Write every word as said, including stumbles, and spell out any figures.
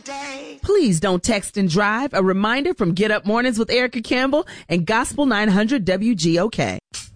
today. Please don't text and drive. A reminder from Get Up Mornings with Erica Campbell and Gospel nine hundred W G O K.